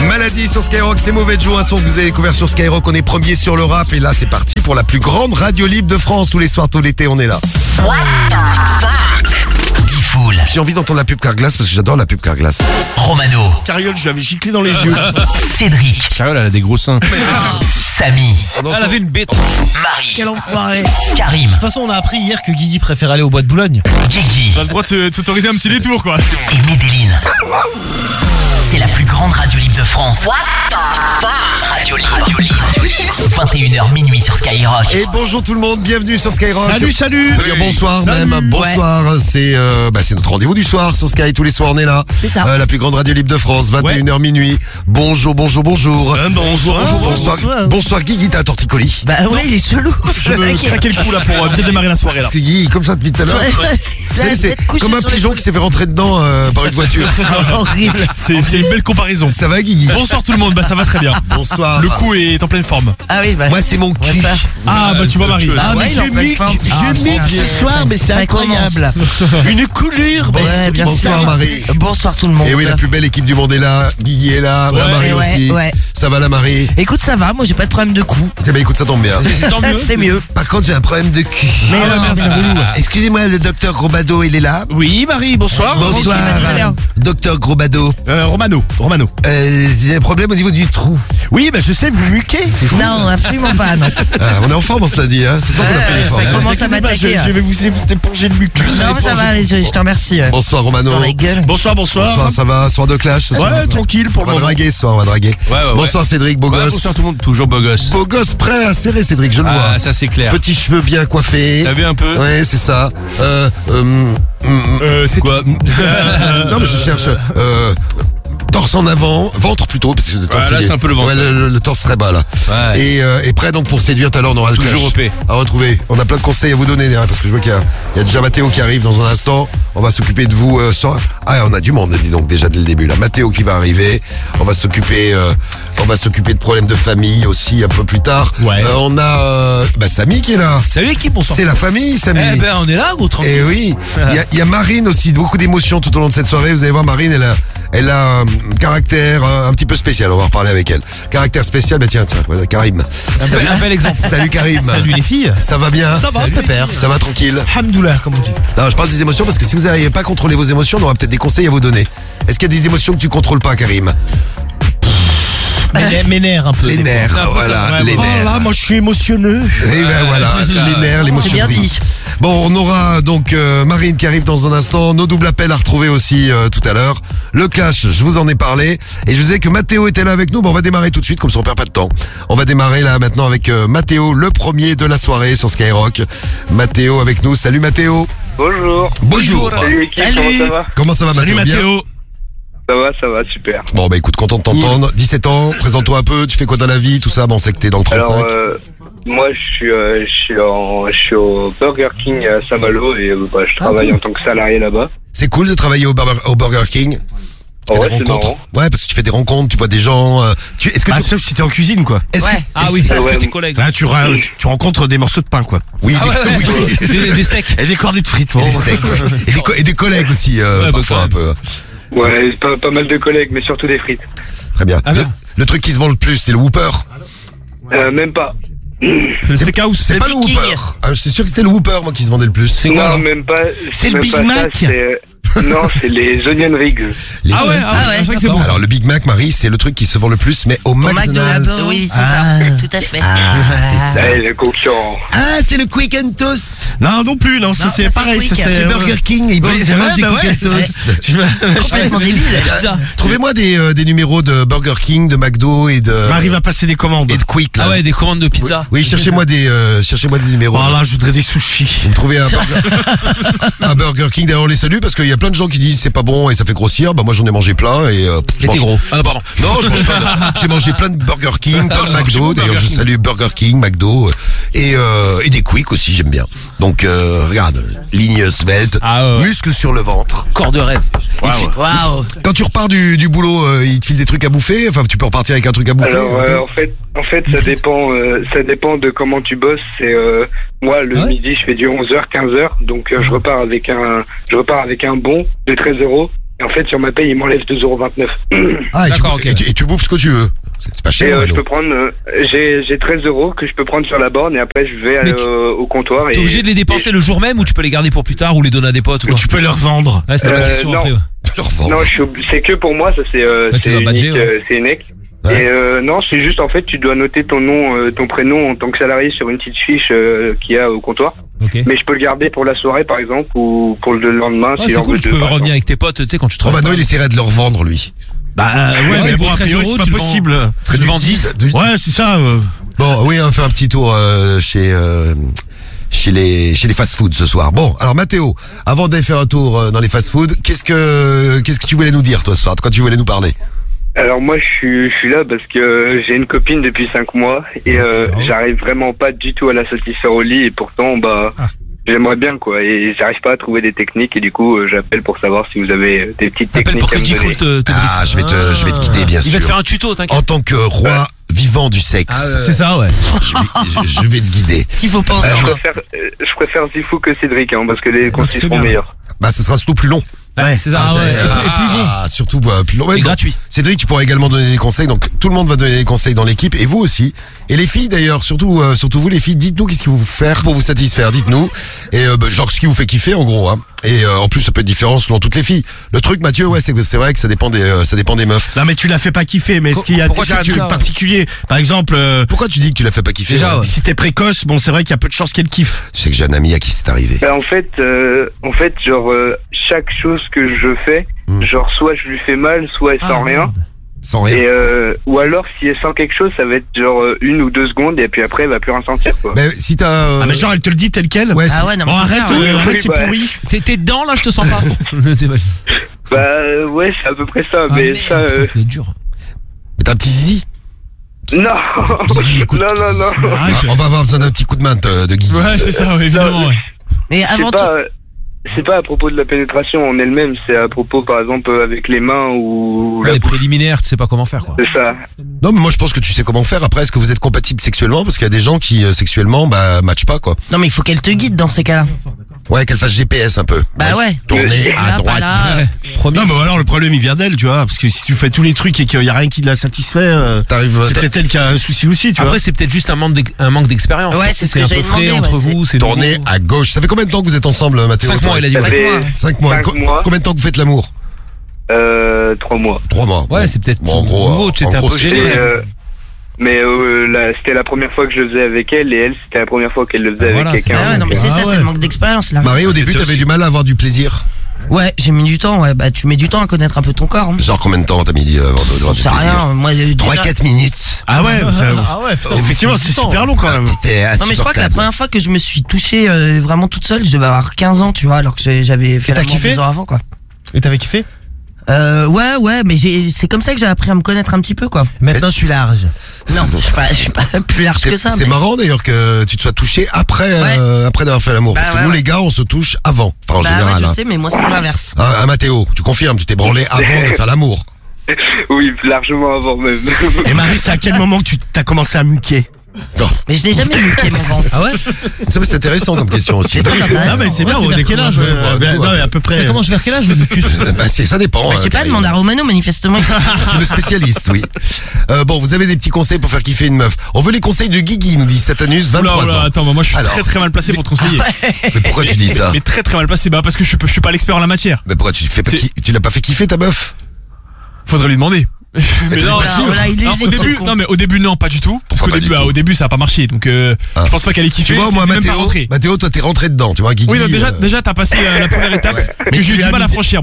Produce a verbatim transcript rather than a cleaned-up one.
Maladie sur Skyrock, c'est Mauvais de jouer, un son que vous avez découvert sur Skyrock. On est premier sur le rap et là c'est parti pour la plus grande radio libre de France. Tous les soirs, tout l'été, on est là. What the fuck? Diffoul. J'ai envie d'entendre la pub Carglass parce que j'adore la pub Carglass. Romano. Carriole, je l'avais giclé dans les yeux. Cédric. Carriole, elle a des gros seins. Samy. Elle avait une bête. Marie. Quel enfoiré. Karim. De toute façon, on a appris hier que Guigui préfère aller au bois de Boulogne. Guigui. T'as le droit de s'autoriser un petit détour, quoi. Et Medellin. C'est la plus grande radio libre de France. What the fuck? Radio libre. Radio libre. vingt et une heures minuit sur Skyrock. Et bonjour tout le monde, bienvenue sur Skyrock. Salut, salut. On peut dire bonsoir Salut. même, bonsoir, c'est euh, bah, c'est notre rendez-vous du soir sur Sky, tous les soirs on est là. C'est ça. Euh, la plus grande radio libre de France, vingt et une heures minuit. Bonjour, bonjour, bonjour. Euh, bonjour, bonjour, Bonsoir, bonsoir. bonsoir Guigui, t'as un torticolis. Bah ouais, il est chelou. Je me craquais le cou là pour euh, bien démarrer la soirée là. Parce que Guigui, comme ça depuis tout à l'heure, vous savez, c'est comme un pigeon qui s'est fait rentrer dedans euh, par une voiture. Horrible. C'est c'est une belle comparaison. Ça va Guigui? Bonsoir tout le monde, bah ça va très bien. Bonsoir. Le cou est en pleine forme. Ah oui, bah. Moi c'est mon cul. Ouais, ça. Ah bah tu vois Marie. Ah, mais ouais, il est en je pleine mique, forme. je Ah, mique bon, ce soir, mais c'est ça incroyable. Une coulure. Bon- mais- bien bonsoir sûr. Marie. Bonsoir tout le monde. Et oui, la plus belle équipe du monde est là. Guigui est là, la Ouais, Marie ouais, aussi. ouais. Ça va la Marie? Écoute, ça va, moi j'ai pas de problème de cou. Eh ben écoute, ça tombe bien. Tant Ça, mieux. c'est mieux. Par contre, j'ai un problème de cul. Mais euh, merde, c'est relou. Excusez-moi, le docteur Grobado, il est là? Oui, Marie, bonsoir. Bonsoir, très bien. docteur Grobado. Euh, Romano, Romano. Euh, j'ai un problème au niveau du trou. Oui, bah je sais, vous muquez. Non, absolument pas, non. Ah, on est en forme, on se l'a dit, hein. C'est ça qu'on a fait les formes. ça commence à Bah, je, m'attaquer. je vais vous éponger le mucus. Non, mais ça va, allez, je, je te remercie. euh, Bonsoir Romano. Dans la gueule. Bonsoir, bonsoir. Bonsoir, ça va? Soir de clash ce soir? Ouais, tranquille pour On le va moment. draguer ce soir, on va draguer. Ouais, ouais, ouais. Bonsoir Cédric, beau Ouais, gosse. bonsoir tout le monde, toujours beau gosse. Beau gosse prêt à serrer Cédric, je le vois. Ah, ça c'est clair. Petits cheveux bien coiffés. T'as vu un peu? Ouais, c'est ça. Euh, euh, mm, mm, Euh, c'est Quoi? non mais je cherche euh, torse en avant, ventre plutôt parce que le torse Ouais, là, il est- c'est un peu le ventre. Ouais, le, le- le torse serait bas là. Ouais. Et, euh, et prêt donc pour séduire. Tout à l'heure on aura le Toujours clash O P. à retrouver. On a plein de conseils à vous donner hein, parce que je vois qu'il y a, il y a déjà Mathéo qui arrive dans un instant. On va s'occuper de vous. Euh, sur- Ah on a du monde dis donc déjà dès le début là. Mathéo qui va arriver. On va s'occuper, euh, on va s'occuper de problèmes de famille aussi un peu plus tard. Ouais. Euh, on a euh, bah, Samy qui est là. Salut l'équipe, bonsoir. C'est la famille Samy. Eh ben on est là, gros tranquille. Et oui, il y, a- il y a Marine aussi, beaucoup d'émotions tout au long de cette soirée. Vous allez voir, Marine, elle a, elle a un caractère euh, un petit peu spécial. On va en reparler avec elle. Caractère spécial, bah tiens, tiens, voilà, Karim. Un bel- un bel exemple. Salut Karim. Salut les filles. Ça va bien? Ça va, pépère. Ça va tranquille? Hamdoullah, comme on dit. Non, je parle des émotions parce que si vous n'arrivez pas à contrôler vos émotions, on aura peut-être des conseils à vous donner. Est-ce qu'il y a des émotions que tu contrôles pas, Karim? Mes nerfs un peu. Les nerfs, voilà, les Oh nerfs. là, moi je suis émotionneux. Et ben voilà, c'est ça. les nerfs, l'émotion. C'est bien de vie. dit. Bon, on aura donc euh, Marine qui arrive dans un instant, nos doubles appels à retrouver aussi euh, tout à l'heure. Le clash, je vous en ai parlé et je vous disais que Mathéo était là avec nous. Bon, on va démarrer tout de suite comme ça on perd pas de temps. On va démarrer là maintenant avec euh, Mathéo, le premier de la soirée sur Skyrock. Mathéo avec nous. Salut Mathéo. Bonjour. Bonjour. Salut l'équipe, Salut. comment ça va? Comment ça va Salut Mathéo? Bien Mathéo. Ça va, ça va, super. Bon bah écoute, content de t'entendre. dix-sept ans, présente-toi un peu, tu fais quoi dans la vie, tout ça. Bon, on sait que t'es dans le trente-cinq. Alors, euh, moi, je suis, euh, je suis, en, je suis au Burger King à Saint-Malo et euh, bah, je travaille en tant que salarié là-bas. C'est cool de travailler au, Bar- au Burger King. Tu fais Ouais, des c'est rencontres. marrant. Ouais, parce que tu fais des rencontres, tu vois des gens. euh, tu, est-ce que Ah, tu, sauf si t'es en cuisine, quoi. est-ce que- Ouais. est-ce- Ah oui, ça, Ouais, que tes ouais. collègues. Là, tu, ra- tu, tu rencontres des morceaux de pain, quoi. Oui, Ah ouais, des, ouais. oui. Des, des steaks. Et des cordées de frites. Et bon. des steaks. Et des, co- et des collègues aussi, euh, Ouais, bah, parfois quand un peu. Ouais, pas, pas mal de collègues, mais surtout des frites. Très bien. Ah le, bien. le truc qui se vend le plus, c'est le Whooper. Euh, même pas. C'est le steakhouse. C'est Le pas le Big King. Whooper. Ah, j'étais sûr que c'était le Whooper, moi, qui se vendait le plus. C'est quoi Non, alors même pas. C'est le même Big pas ça, Mac. c'est- Non, c'est les onion rings. Les- Ah ouais, ah ouais, Ah ouais, c'est vrai que c'est bon. d'accord. ça. Alors, le Big Mac, Marie, c'est le truc qui se vend le plus, mais au, Au McDonald's. McDonald's. Oui, c'est Ah. ça. Tout à fait. Ah, c'est ça. Ouais, le concurrent. Ah, c'est le Quick and Toast. Non, non plus, non, ça, Non, c'est ça, c'est pareil. quick. ça, C'est c'est Burger King, ils Oui, vendent c'est ils vrai, vendent du bah Quick ouais. and Toast. Tu vas- Complètement débile. Pizza. Trouvez-moi des, euh, des numéros de Burger King, de McDo et de, Marie va passer des commandes. et de Quick, là. Ah ouais, des commandes de pizza. Oui, cherchez-moi des, euh, cherchez-moi des numéros. Oh là, je voudrais des sushis. Vous me trouvez un burger, un Burger King, d'ailleurs on les salue parce qu'il y a plein de gens qui disent c'est pas bon et ça fait grossir. Bah moi j'en ai mangé plein et euh, je J'étais mange- gros. Ah non, pardon. Non, je mange pas. de- J'ai mangé plein de Burger King, plein de c'est McDo. bon, D'ailleurs Burger je King. salue Burger King, McDo euh, et euh, et des Quick aussi j'aime bien. Donc euh, regarde, ligne svelte, Ah, ouais. muscles sur le ventre. Corps de rêve. Il te file- Waouh. Quand tu repars du, du boulot, euh, il te file des trucs à bouffer. Enfin tu peux repartir avec un truc à bouffer. Alors, hein, euh, en fait, en fait, ça dépend, euh, ça dépend de comment tu bosses. C'est euh, moi le Ah ouais midi, je fais du onze heures, quinze heures, donc euh, je repars avec un, je repars avec un bon de treize euros. Et en fait, sur ma paye, ils m'enlèvent deux euros vingt-neuf. Ah, et tu, D'accord, ok. et, tu, et tu bouffes ce que tu veux. C'est c'est pas Et cher, euh, Mano. je peux prendre, euh, j'ai j'ai treize euros que je peux prendre sur la borne et après je vais Mais euh, tu- au comptoir. T'es et- obligé de les dépenser le jour même ou tu peux les garder pour plus tard ou les donner à des potes ou quoi? Tu peux leur vendre. Ouais, c'était ma Euh, question non. après. ouais. Tu leur vends. Non, je suis obli- c'est que pour moi, ça c'est euh, Ouais, tu c'est dois badger, unique, ouais. euh, c'est unique. Ouais. Et euh, non, c'est juste en fait, tu dois noter ton nom, euh, ton prénom en tant que salarié sur une petite fiche euh, qu'il y a au comptoir. Ok. Mais je peux le garder pour la soirée, par exemple, ou pour le lendemain. Ah, si c'est j'en cool, veux tu deux, peux par revenir exemple. avec tes potes, tu sais, quand tu Oh, travailles. Mano, il essaierait de leur vendre, lui. Bah ouais, Ouais, mais il bon, vaut a treize priori, euros, c'est pas tu le vends. possible. Tu le vends dix. dix. Ouais, c'est ça. euh. Bon, oui, on va faire un petit tour euh, chez euh, chez les chez les fast-food ce soir. Bon, alors Mathéo, avant d'aller faire un tour euh, dans les fast-food, qu'est-ce que qu'est-ce que tu voulais nous dire toi ce soir? De quoi tu voulais nous parler? Alors moi, je suis, je suis là parce que j'ai une copine depuis cinq mois et euh, j'arrive vraiment pas du tout à la satisfaire au lit et pourtant, bah, Ah. j'aimerais bien quoi. Et j'arrive pas à trouver des techniques et du coup, euh, j'appelle pour savoir si vous avez des petites T'appelles techniques pour à que me Diffoul donner. te, te Ah, briefe. je vais te je vais te guider bien Il va te sûr. faire un tuto, En t'inquiète. tant que roi vivant du sexe, Ah, ouais. C'est ça, ouais. je, vais, je- je vais te guider. Ce qu'il faut pas. Je préfère, euh, je préfère Zifou que Cédric hein, parce que les tu conseils fais seront bien. meilleurs. Bah, ça sera surtout plus long. Ouais, c'est ça. Ah ouais. Ah, Et plus bon. surtout bah, plus long. Ouais, Et donc, gratuit. Cédric, tu pourras également donner des conseils. Donc tout le monde va donner des conseils dans l'équipe et vous aussi. Et les filles d'ailleurs, surtout euh, surtout vous les filles, dites-nous qu'est-ce qu'il faut faire pour vous satisfaire. Dites-nous et euh, bah, genre ce qui vous fait kiffer en gros. Hein. Et euh, en plus ça peut être différent selon toutes les filles. Le truc Mathieu, ouais, c'est que c'est vrai que ça dépend des euh, ça dépend des meufs. Non, mais tu l'as fait pas kiffer, mais est-ce qu'il y a Pourquoi déjà un tu dis truc ça, particulier? Par exemple, euh, Pourquoi tu dis que tu l'as fait pas kiffer? Déjà, ouais ouais. si t'es précoce, bon, c'est vrai qu'il y a peu de chances qu'elle kiffe. Je sais que j'ai un ami à qui c'est arrivé. Bah, en fait, euh, en fait, genre euh, chaque chose que je fais, Hmm. genre soit je lui fais mal, soit elle sent Ah, rien. Sans rien. Et euh, ou alors si elle sent quelque chose, ça va être genre euh, une ou deux secondes et puis après elle va plus rien sentir quoi. Mais si t'as euh, Ah, mais genre, elle te le dit tel quel? ouais, Ah si- ouais, non, mais Bon, c'est arrête, ça, euh, ouais. arrête, Oui, c'est bah, pourri. T'es t'es dedans là, je te sens pas. C'est pas- Bah euh, ouais, c'est à peu près ça, Ah, mais merde, ça euh, putain, c'est dur. mais t'as un petit zizi. non. Guigui, écoute. non non non. Arrête. On va avoir besoin d'un petit coup de main de, de Guigui. Ouais, c'est ça, ouais, évidemment. Ouais. Mais C'est avant tout. pas, euh, c'est pas à propos de la pénétration en elle-même, c'est à propos par exemple euh, avec les mains ou Ouais, la les bouche. préliminaires, tu sais pas comment faire quoi. C'est ça. Non, mais moi je pense que tu sais comment faire. Après, est-ce que vous êtes compatibles sexuellement? Parce qu'il y a des gens qui euh, sexuellement bah matchent pas quoi. Non, mais il faut qu'elle te guide dans ces cas-là. Ouais, qu'elle fasse G P S un peu. Bah ouais. Tourner Là, à pas droite. là. Ouais. Premier. Non, mais alors le problème il vient d'elle, tu vois, parce que si tu fais tous les trucs et qu'il y a rien qui la satisfait, euh, T'arrives. c'est t'as- peut-être elle qui a un souci aussi, tu vois. Après, c'est peut-être juste un manque d'ex- un manque d'expérience. Ouais, c'est ce que un peu j'avais frais demandé, entre ouais, vous, c'est Tourner nouveau. à gauche. Ça fait combien de temps que vous êtes ensemble, Mathéo? Cinq toi mois, il a dit. Ça ouais. fait mois. Cinq mois. Cinq Co- mois. Combien de temps que vous faites l'amour? Euh, trois mois. Trois mois. Ouais, c'est peut-être Bon, en gros, nouveau, en tu étais un gros, peu c'est- gêné. Et, euh, mais euh, là, c'était la première fois que je le faisais avec elle et elle c'était la première fois qu'elle le faisait Ah, avec voilà, c'est quelqu'un. Ah ouais, non, mais c'est Ah ça, c'est ouais. le manque d'expérience là. Marie, au début, t'avais du mal à avoir du plaisir. Ouais, j'ai mis du temps, ouais. Bah, tu mets du temps à connaître un peu ton corps. Hein. Genre combien de temps t'as mis euh, avant de- d'avoir J'en du sais plaisir? rien. Moi, euh, Trois, déjà- quatre minutes. Ah ouais, ça- Ah ouais, putain, effectivement, c'est super long quand même. C'était Non, mais je crois que la première fois que je me suis touchée euh, vraiment toute seule, je devais avoir quinze ans, tu vois, alors que j'ai- j'avais fait t'as l'amour kiffé deux ans avant, quoi. Et t'avais kiffé? Euh, ouais, ouais, mais j'ai- c'est comme ça que j'ai appris à me connaître un petit peu, quoi. Maintenant, je suis large. Non, je suis pas, je suis pas plus large C'est que ça. c'est mais- marrant d'ailleurs que tu te sois touché après, Ouais. euh, après d'avoir fait l'amour. Bah Parce que ouais, nous ouais. les gars, on se touche avant. Enfin en Bah général. ouais, je hein. sais, mais moi c'était l'inverse. Hein, hein, Mathéo, tu confirmes, tu t'es branlé avant de faire l'amour. Oui, largement avant même. Et Marie, c'est à quel moment que tu t'as commencé à muquer? Non, Mais je n'ai jamais muqué mon ventre. Ah ouais? ça c'est intéressant comme question aussi. C'est très intéressant. Ah, mais c'est bien, Ouais, c'est on vers est quel quel âge? âge, euh, ouais, ben, ouais. non, mais à peu près. Ça commence vers quel âge le mucus? Bah, c'est- ça dépend. Bah, je sais euh, pas, Karine. demander à Romano, manifestement. il- C'est le spécialiste, oui. Euh, bon, vous avez des petits conseils pour faire kiffer une meuf. On veut les conseils de Guigui, nous dit Satanus, Oula, vingt-trois oula, ans. attends, bah, moi je suis Alors, très très mal placé pour te conseiller. Mais pourquoi tu dis ça? Mais très très mal placé, bah parce que je suis, je suis pas l'expert en la matière. Mais pourquoi tu fais pas C'est- ki- tu l'as pas fait kiffer ta meuf? Faudrait lui demander. Mais t'es non, pas si, sûr. Voilà, il non, hésite, au ce début, con. non mais au début non, pas du tout. Parce Pourquoi qu'au pas début, du ah, tout au début ça a pas marché, donc euh, Ah. je pense pas qu'elle ait kiffé. Tu vois, c'est moi, même pas Mathéo, rentré. Mathéo, toi t'es rentré dedans, tu vois, Guigui. Oui, non, déjà, euh, déjà t'as passé la, la première étape que tu j'ai eu lui du as mal à mis- franchir.